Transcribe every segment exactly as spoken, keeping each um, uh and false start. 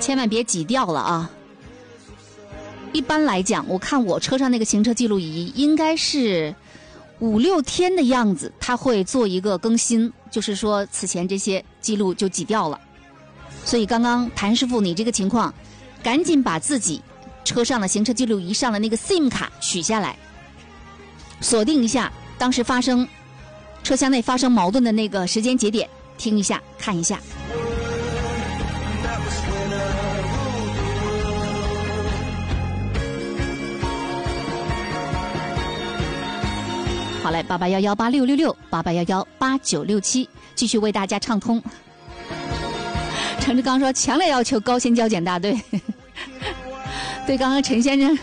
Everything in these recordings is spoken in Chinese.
千万别挤掉了啊！一般来讲，我看我车上那个行车记录仪应该是五六天的样子，它会做一个更新，就是说此前这些记录就挤掉了。所以刚刚谭师傅你这个情况，赶紧把自己车上的行车记录仪上的那个 SIM 卡取下来，锁定一下当时发生车厢内发生矛盾的那个时间节点，听一下看一下。好嘞，八八幺幺八六六六，八八幺幺八九六七，继续为大家畅通。陈志刚说，强烈要求高新交检大队。对，刚刚陈先生，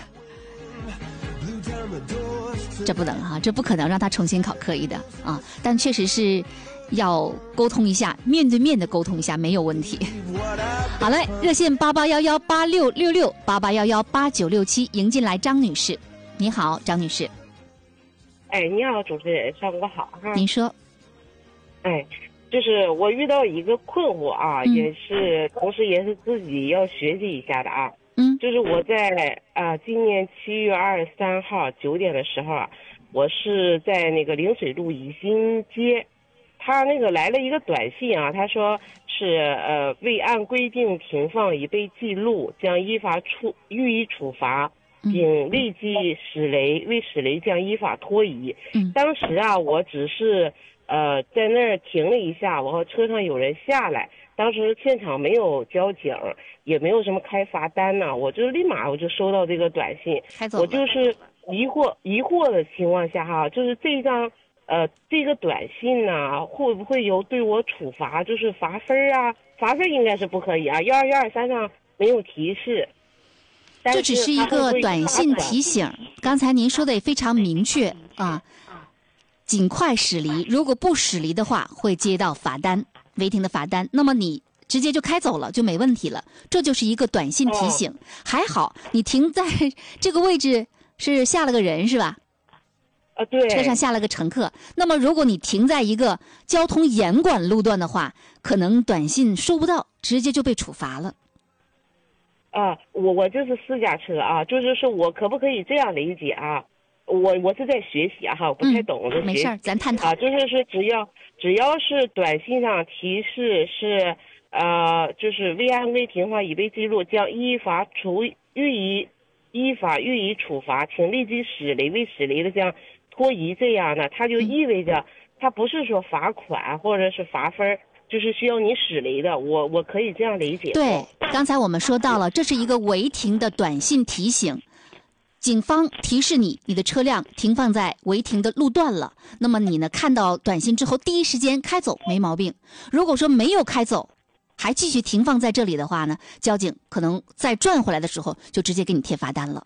这不能啊，这不可能让他重新考科一的啊，但确实是要沟通一下，面对面的沟通一下没有问题。好嘞，热线八八幺幺八六六六，八八幺幺八九六七，迎进来张女士，你好，张女士。 哎，你好，主持人，上午好哈。 您说。 哎，就是我遇到一个困惑啊， 嗯、 也是同时也是自己要学习一下的啊。 嗯。 就是我在啊、呃，今年七月二十三号九点的时候啊，我是在那个陵水路宜兴街，他那个来了一个短信啊，他说是呃未按规定停放已被记录，将依法处予以处罚。请立即驶雷，为驶雷将依法拖移。 嗯， 当时啊，我只是呃在那儿停了一下，我和车上有人下来，当时现场没有交警，也没有什么开罚单呢、啊，我就立马我就收到这个短信，我就是疑惑疑惑的情况下哈，就是这张呃这个短信呢、啊，会不会有对我处罚，就是罚分啊？罚分应该是不可以啊，幺二幺二三上没有提示。 这只是一个短信提醒，刚才您说的也非常明确啊，尽快驶离，如果不驶离的话，会接到罚单，违停的罚单。那么你直接就开走了，就没问题了。这就是一个短信提醒。哦、还好你停在这个位置是下了个人是吧？ 啊，对。 车上下了个乘客。那么如果你停在一个交通严管路段的话，可能短信收不到，直接就被处罚了。 啊，我我就是私家车啊，就是说我可不可以这样理解啊？我我是在学习啊，哈，我不太懂的、 嗯。没事儿，咱探讨啊，就是说只要只要是短信上提示是呃，就是未按规停放已被记录，将依法处予以依法予以处罚，请立即驶雷，为驶雷的将拖移这样的，它就意味着它不是说罚款或者是罚分。就是需要你驶雷的，我我可以这样理解。 对，刚才我们说到了，这是一个违停的短信提醒，警方提示你，你的车辆停放在违停的路段了。那么你呢，看到短信之后，第一时间开走没毛病。如果说没有开走，还继续停放在这里的话呢，交警可能再转回来的时候，就直接给你贴罚单了。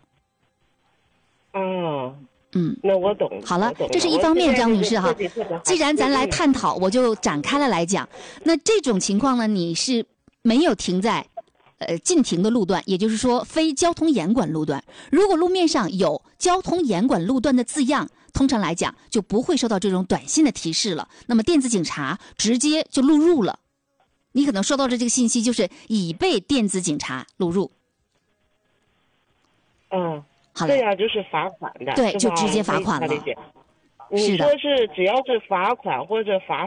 哦。 嗯， 那我懂。 好了，这是一方面，张女士哈。既然咱来探讨，我就展开了来讲。那这种情况呢，你是没有停在呃禁停的路段，也就是说非交通严管路段。如果路面上有交通严管路段的字样，通常来讲就不会收到这种短信的提示了。那么电子警察直接就录入了，你可能收到的这个信息就是已被电子警察录入。 嗯。 好这样就是罚款的， 对，就直接罚款了。 你说是只要是罚款或者罚